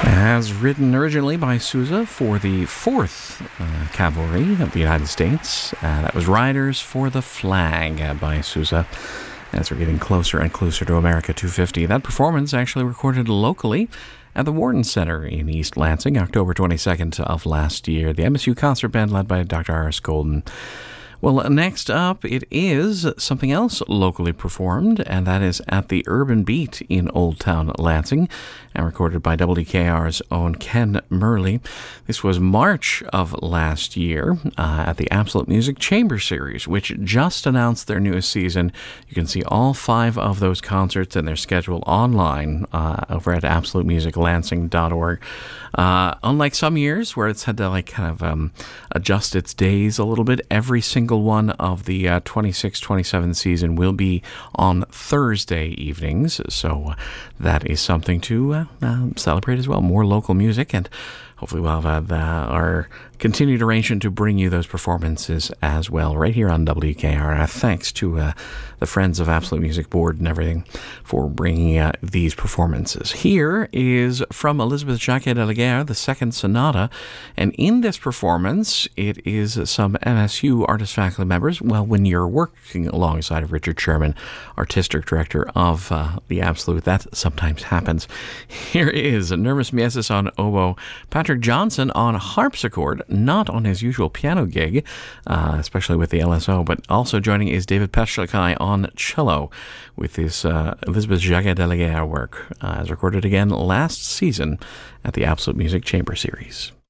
As written originally by Sousa for the 4th Cavalry of the United States. That was Riders for the Flag by Sousa. As we're getting closer and closer to America 250. That performance actually recorded locally at the Wharton Center in East Lansing, October 22nd of last year. The MSU Concert Band led by Dr. Iris Golden. Well, next up, it is something else locally performed, and that is at the Urban Beat in Old Town Lansing, and recorded by WKR's own Ken Murley. This was March of last year at the Absolute Music Chamber Series, which just announced their newest season. You can see all 5 of those concerts and their schedule online over at absolutemusiclansing.org. Unlike some years where it's had to adjust its days a little bit, every single one of the 26-27 season will be on Thursday evenings, so that is something to celebrate as well. More local music, and hopefully we'll have our continued arrangement to bring you those performances as well right here on WKR. Thanks to the Friends of Absolute Music Board and everything for bringing these performances. Here is from Elizabeth Jacquet-Deleguer, the second sonata, and in this performance it is some MSU artist faculty members. Well, when you're working alongside of Richard Sherman, artistic director of the Absolute, that sometimes happens. Here is Nermus Miesis on oboe, Patrick Johnson on harpsichord, not on his usual piano gig, especially with the LSO, but also joining is David Peshlikai on cello with his Elizabeth Jacquet-Deleguer work, as recorded again last season at the Absolute Music Chamber Series.